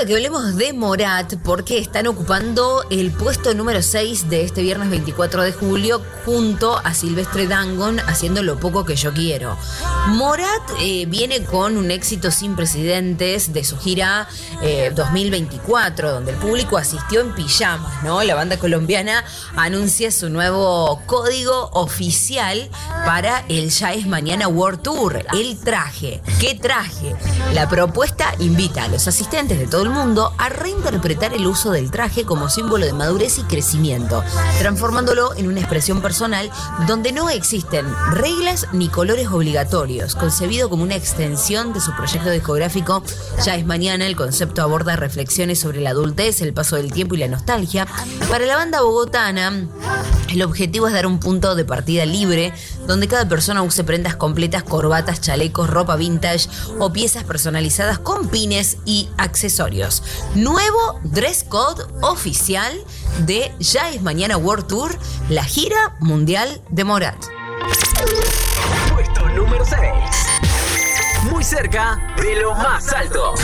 de que hablemos de Morat porque están ocupando el puesto número 6 de este viernes 24 de julio junto a Silvestre Dangond haciendo Lo poco que yo quiero. Morat viene con un éxito sin precedentes de su gira 2024, donde el público asistió en pijamas, ¿no? La banda colombiana anuncia su nuevo código oficial para el Ya es Mañana World Tour. El traje. ¿Qué traje? La propuesta invita a los asistentes de todo el mundo a reinterpretar el uso del traje como símbolo de madurez y crecimiento, transformándolo en una expresión personal donde no existen reglas ni colores obligatorios. Concebido como una extensión de su proyecto discográfico Ya es Mañana, el concepto aborda reflexiones sobre la adultez, el paso del tiempo y la nostalgia. Para la banda bogotana, el objetivo es dar un punto de partida libre donde cada persona use prendas completas, corbatas, chalecos, ropa vintage o piezas personalizadas con pines y accesorios. Nuevo dress code oficial de Ya es Mañana World Tour, la gira mundial de Morat. Puesto número 6. Muy cerca de lo más alto.